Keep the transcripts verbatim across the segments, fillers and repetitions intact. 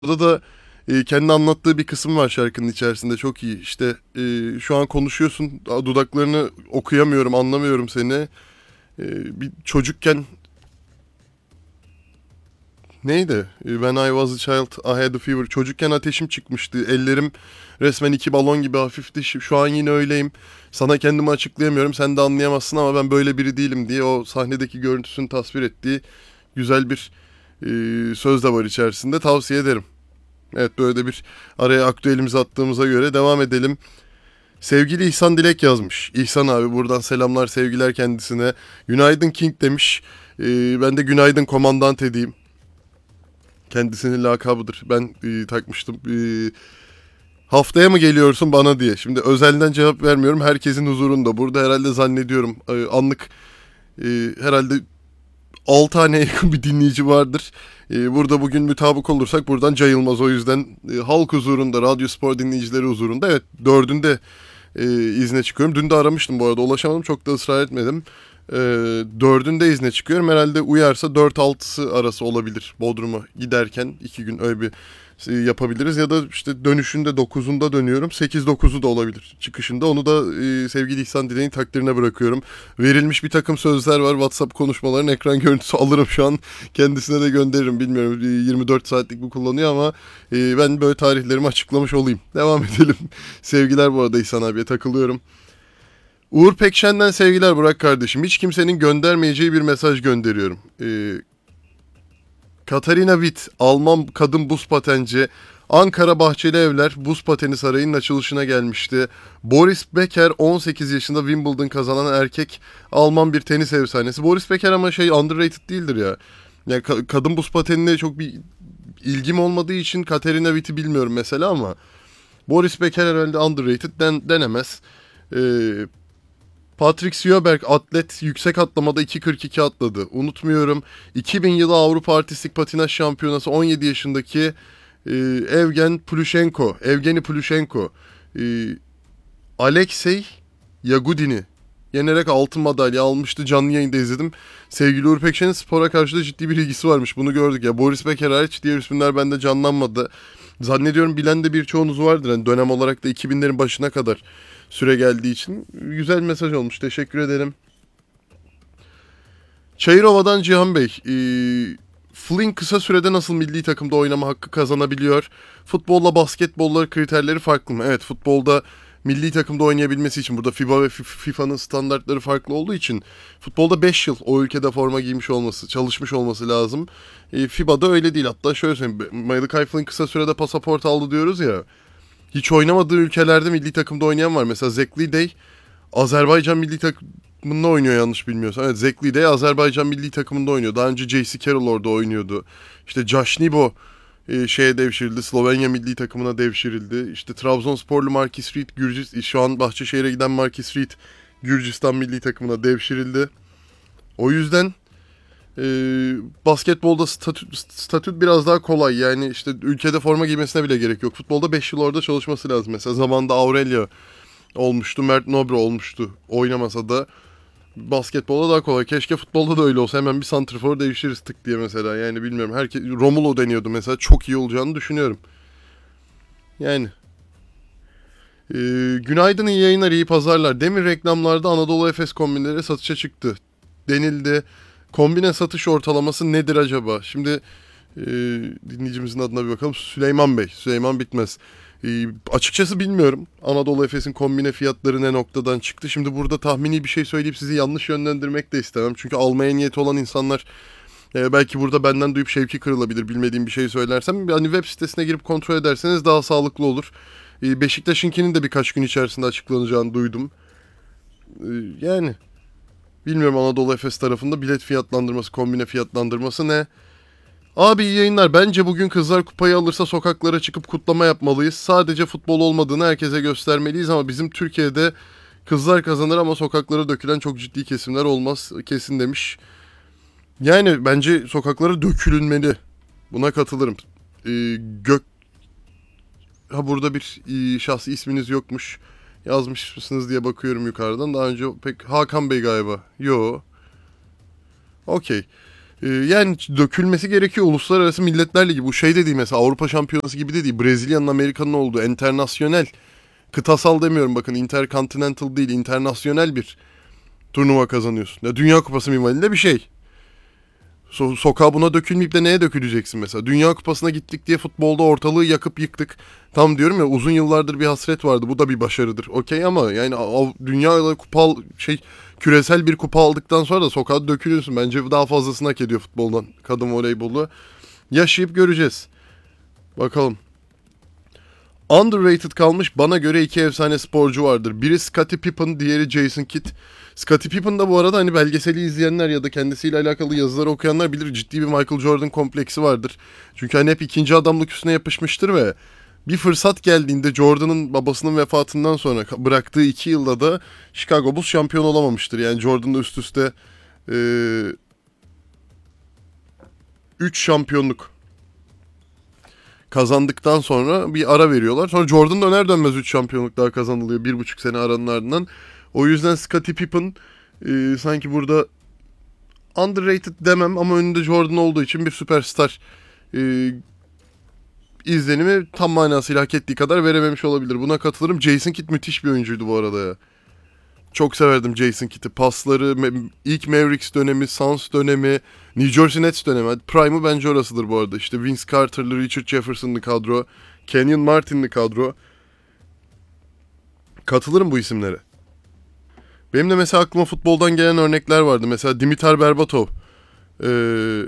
Orada da e, kendi anlattığı bir kısım var şarkının içerisinde. Çok iyi. İşte e, şu an konuşuyorsun. Dudaklarını okuyamıyorum, anlamıyorum seni. E, bir çocukken neydi? E, When I was a child, I had a fever. Çocukken ateşim çıkmıştı. Ellerim resmen iki balon gibi hafifti. Şu şu an yine öyleyim. Sana kendimi açıklayamıyorum. Sen de anlayamazsın ama ben böyle biri değilim diye o sahnedeki görüntüsünü tasvir ettiği güzel bir e, söz de var içerisinde. Tavsiye ederim. Evet, böyle de bir araya aktüelimizi attığımıza göre devam edelim. Sevgili İhsan Dilek yazmış. İhsan abi, buradan selamlar sevgiler kendisine. Günaydın King demiş. Ee, ben de günaydın komandant edeyim. Kendisinin lakabıdır. Ben e, takmıştım. E, haftaya mı geliyorsun bana diye. Şimdi özelden cevap vermiyorum. Herkesin huzurunda. Burada herhalde zannediyorum e, anlık e, herhalde altı tane yakın bir dinleyici vardır. Ee, burada bugün mutabık olursak buradan cayılmaz. O yüzden e, halk huzurunda, Radyo Spor dinleyicileri huzurunda, evet, dördünde e, izne çıkıyorum. Dün de aramıştım bu arada, ulaşamadım, çok da ısrar etmedim. E, dördünde izne çıkıyorum. Herhalde uyarsa dört altısı arası olabilir Bodrum'a giderken. iki gün öyle bir e, yapabiliriz. Ya da işte dönüşünde dokuzunda dönüyorum. sekiz dokuzu da olabilir çıkışında. Onu da e, sevgili İhsan Dilek'in takdirine bırakıyorum. Verilmiş bir takım sözler var. WhatsApp konuşmaların ekran görüntüsü alırım şu an. Kendisine de gönderirim. Bilmiyorum, yirmi dört saatlik mi kullanıyor ama e, ben böyle tarihlerimi açıklamış olayım. Devam edelim. Sevgiler bu arada İhsan abiye, takılıyorum. Uğur Pekşen'den sevgiler Burak kardeşim. Hiç kimsenin göndermeyeceği bir mesaj gönderiyorum. Ee, Katarina Witt, Alman kadın buz patenci. Ankara Bahçeli Evler Buz Pateni Sarayı'nın açılışına gelmişti. Boris Becker, on sekiz yaşında Wimbledon kazanan erkek Alman bir tenis efsanesi. Boris Becker ama şey, underrated değildir ya. Yani ka- kadın buz patenine çok bir ilgim olmadığı için Katarina Witt'i bilmiyorum mesela, ama Boris Becker herhalde underrated den- denemez. Ee, Patrick Sjöberg, atlet, yüksek atlamada iki kırk iki atladı. Unutmuyorum. iki bin yılı Avrupa Artistik Patinaj Şampiyonası, on yedi yaşındaki e, Evgen Plushenko, Evgeni Plushenko, e, Alexey Yagudin'i yenerek altın madalya almıştı. Canlı yayında izledim. Sevgili Uğur Pekşen'in spora karşı da ciddi bir ilgisi varmış. Bunu gördük ya. Boris Becker hariç diğer isimler bende canlanmadı. Zannediyorum bilen de birçoğunuz vardır. Yani dönem olarak da iki binlerin başına kadar süre geldiği için güzel bir mesaj olmuş. Teşekkür ederim. Çayırova'dan Cihan Bey. E, Flynn kısa sürede nasıl milli takımda oynama hakkı kazanabiliyor? Futbolla basketbolla kriterleri farklı mı? Evet, futbolda milli takımda oynayabilmesi için, burada FIBA ve FIFA'nın standartları farklı olduğu için futbolda beş yıl o ülkede forma giymiş olması, çalışmış olması lazım. E, FIBA'da öyle değil. Hatta şöyle söyleyeyim. Malachi Flynn kısa sürede pasaport aldı diyoruz ya. Hiç oynamadığı ülkelerde milli takımda oynayan var. Mesela Zekli Day Azerbaycan milli takımında oynuyor yanlış bilmiyorsam. Evet, Zekli de Azerbaycan milli takımında oynuyor. Daha önce J C Carroll orada oynuyordu. İşte Josh Nibo e, şeye devşirildi. Slovenya milli takımına devşirildi. İşte Trabzonsporlu Marquis Reed, Gürcistan, şu an Bahçeşehir'e giden Marquis Reed Gürcistan milli takımına devşirildi. O yüzden e, basketbolda statü, statü biraz daha kolay. Yani işte ülkede forma giymesine bile gerek yok. Futbolda beş yıl orada çalışması lazım. Mesela zamanında Aurelio olmuştu. Mert Nobre olmuştu. Oynamasa da basketbolda daha kolay. Keşke futbolda da öyle olsa. Hemen bir santrfor değişiriz tık diye mesela. Yani bilmiyorum. Herkes Romulo deniyordu mesela. Çok iyi olacağını düşünüyorum. Yani ee, günaydın, iyi yayınlar, iyi pazarlar. Demin reklamlarda Anadolu Efes kombinleri satışa çıktı denildi. Kombine satış ortalaması nedir acaba? Şimdi e, dinleyicimizin adına bir bakalım. Süleyman Bey. Süleyman Bitmez. E, açıkçası bilmiyorum. Anadolu Efes'in kombine fiyatları ne noktadan çıktı. Şimdi burada tahmini bir şey söyleyip sizi yanlış yönlendirmek de istemem. Çünkü almaya niyeti olan insanlar e, belki burada benden duyup şevki kırılabilir. Bilmediğim bir şey söylersem. Hani web sitesine girip kontrol ederseniz daha sağlıklı olur. E, Beşiktaş'ınkinin de birkaç gün içerisinde açıklanacağını duydum. E, yani bilmiyorum Anadolu Efes tarafında bilet fiyatlandırması, kombine fiyatlandırması ne? Abi iyi yayınlar. Bence bugün kızlar kupayı alırsa sokaklara çıkıp kutlama yapmalıyız. Sadece futbol olmadığını herkese göstermeliyiz ama bizim Türkiye'de kızlar kazanır ama sokaklara dökülen çok ciddi kesimler olmaz kesin demiş. Yani bence sokaklara dökülünmeli. Buna katılırım. Ee, Gök... Ha, burada bir e, şahsi isminiz yokmuş. Yazmış mısınız diye bakıyorum yukarıdan. Daha önce pek Hakan Bey galiba. Yo. Okey. Ee, yani dökülmesi gerekiyor. Uluslararası Milletler Ligi. Bu şey de değil mesela, Avrupa Şampiyonası gibi de değil. Brezilya'nın, Amerika'nın olduğu internasyonel, kıtasal demiyorum bakın, intercontinental değil, internasyonel bir turnuva kazanıyorsun. Ya Dünya Kupası minvalinde bir şey. So- sokağa buna dökülmeyip de neye döküleceksin mesela? Dünya Kupası'na gittik diye futbolda ortalığı yakıp yıktık. Tam diyorum ya, uzun yıllardır bir hasret vardı. Bu da bir başarıdır. Okey, ama yani av- dünyada kupa al- şey küresel bir kupa aldıktan sonra da sokağa dökülüyorsun. Bence daha fazlasını hak ediyor futboldan kadın voleybolu. Yaşayıp göreceğiz. Bakalım. Underrated kalmış bana göre iki efsane sporcu vardır. Biri Scottie Pippen, diğeri Jason Kidd. Scottie Pippen da bu arada hani belgeseli izleyenler ya da kendisiyle alakalı yazıları okuyanlar bilir, ciddi bir Michael Jordan kompleksi vardır. Çünkü hani hep ikinci adamlık üstüne yapışmıştır ve bir fırsat geldiğinde Jordan'ın babasının vefatından sonra bıraktığı iki yılda da Chicago Bulls şampiyon olamamıştır. Yani Jordan'da üst üste üç şampiyonluk kazandıktan sonra bir ara veriyorlar. Sonra Jordan döner dönmez üç şampiyonluk daha kazanılıyor. Bir buçuk sene aranın ardından. O yüzden Scottie Pippen e, sanki burada underrated demem ama önünde Jordan olduğu için bir süperstar e, izlenimi tam manasıyla hak ettiği kadar verememiş olabilir. Buna katılırım. Jason Kidd müthiş bir oyuncuydu bu arada ya. Çok severdim Jason Kidd'i. Pasları, ilk Mavericks dönemi, Suns dönemi, New Jersey Nets dönemi. Prime'ı bence orasıdır bu arada. İşte Vince Carter'lı, Richard Jefferson'lı kadro, Kenyon Martin'li kadro. Katılırım bu isimlere. Benim de mesela aklıma futboldan gelen örnekler vardı. Mesela Dimitar Berbatov. Ee,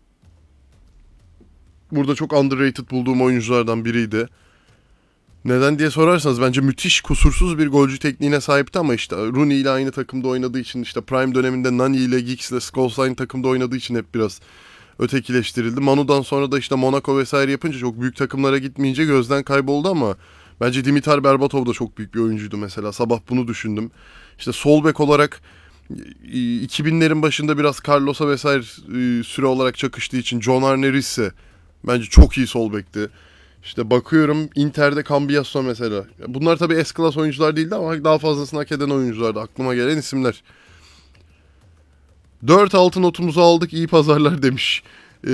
burada çok underrated bulduğum oyunculardan biriydi. Neden diye sorarsanız bence müthiş, kusursuz bir golcü tekniğine sahipti ama işte Rooney ile aynı takımda oynadığı için, işte Prime döneminde Nani ile Giggs ile Scholes aynı takımda oynadığı için hep biraz ötekileştirildi. Manu'dan sonra da işte Monaco vesaire yapınca çok büyük takımlara gitmeyince gözden kayboldu ama bence Dimitar Berbatov da çok büyük bir oyuncuydu mesela. Sabah bunu düşündüm. İşte sol bek olarak iki binlerin başında biraz Carlos'a vesaire süre olarak çakıştığı için John Arne Rice bence çok iyi sol bekti. İşte bakıyorum Inter'de Cambiasso mesela. Bunlar tabii S-Class oyuncular değildi ama daha fazlasını hak eden oyunculardı. Aklıma gelen isimler. dört altı notumuzu aldık, iyi pazarlar demiş. Ee,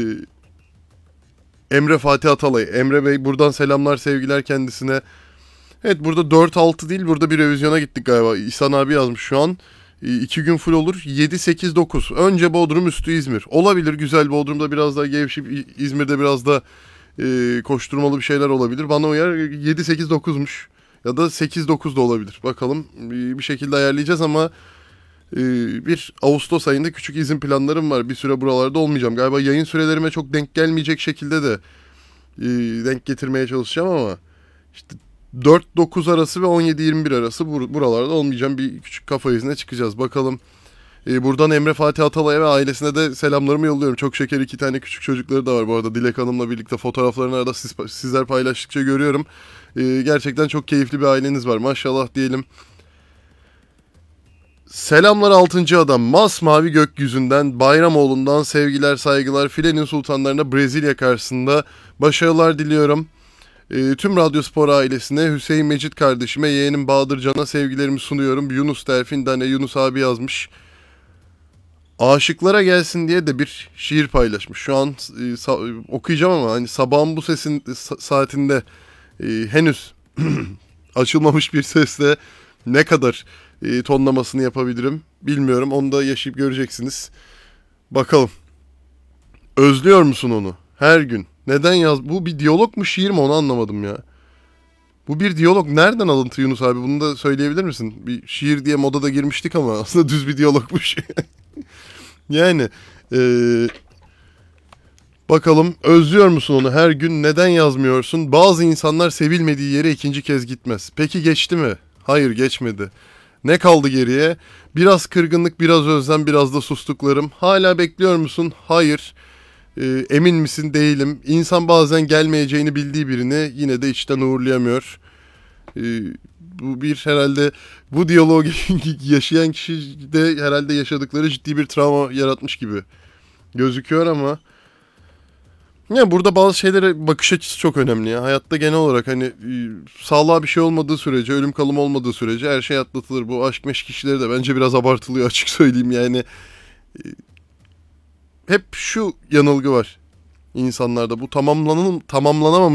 Emre Fatih Atalay. Emre Bey buradan selamlar, sevgiler kendisine. Evet, burada dört altı değil, burada bir revizyona gittik galiba. İhsan abi yazmış şu an. iki gün full olur. yedi sekiz dokuz. Önce Bodrum, üstü İzmir. Olabilir, güzel. Bodrum'da biraz daha gevşeyip İzmir'de biraz da e, koşturmalı bir şeyler olabilir. Bana uyar. yedi sekiz dokuzmuş. Ya da sekiz dokuz da olabilir. Bakalım, bir şekilde ayarlayacağız ama e, bir Ağustos ayında küçük izin planlarım var. Bir süre buralarda olmayacağım. Galiba yayın sürelerime çok denk gelmeyecek şekilde de e, denk getirmeye çalışacağım ama işte dört dokuz arası ve on yedi yirmi bir arası bur- buralarda olmayacağım. Bir küçük kafa izine çıkacağız. Bakalım. Ee, buradan Emre Fatih Atalay'a ve ailesine de selamlarımı yolluyorum. Çok şeker iki tane küçük çocukları da var bu arada. Dilek Hanım'la birlikte fotoğraflarını arada siz, sizler paylaştıkça görüyorum. Ee, gerçekten çok keyifli bir aileniz var. Maşallah diyelim. Selamlar altıncı adam. Masmavi gökyüzünden, Bayramoğlu'ndan sevgiler, saygılar. Filenin sultanlarına Brezilya karşısında başarılar diliyorum. E, tüm Radyospor ailesine, Hüseyin Mecit kardeşime, yeğenim Bahadır Can'a sevgilerimi sunuyorum. Yunus Terfin Dane, Yunus abi yazmış. Aşıklara gelsin diye de bir şiir paylaşmış. Şu an e, sa- okuyacağım ama hani sabahın bu sesin sa- saatinde e, henüz açılmamış bir sesle ne kadar e, tonlamasını yapabilirim bilmiyorum. Onu da yaşayıp göreceksiniz. Bakalım. Özlüyor musun onu? Her gün. Neden yaz? Bu bir diyalog mu, şiir mi, onu anlamadım ya. Bu bir diyalog. Nereden alıntı Yunus abi? Bunu da söyleyebilir misin? Bir şiir diye moda da girmiştik ama aslında düz bir diyalogmuş. Yani ee, bakalım, özlüyor musun onu her gün? Neden yazmıyorsun? Bazı insanlar sevilmediği yere ikinci kez gitmez. Peki geçti mi? Hayır, geçmedi. Ne kaldı geriye? Biraz kırgınlık, biraz özlem, biraz da sustuklarım. Hala bekliyor musun? Hayır. Ee, emin misin? Değilim. İnsan bazen gelmeyeceğini bildiği birini yine de içten uğurlayamıyor. Ee, bu bir herhalde bu diyaloğu yaşayan kişi de herhalde yaşadıkları ciddi bir travma yaratmış gibi gözüküyor ama ya burada bazı şeylere bakış açısı çok önemli ya. Hayatta genel olarak hani e, sağlığa bir şey olmadığı sürece, ölüm kalım olmadığı sürece her şey atlatılır. Bu aşk meşk kişileri de bence biraz abartılıyor, açık söyleyeyim yani. hep şu yanılgı var insanlarda. Bu tamamlanan tamamlanamamış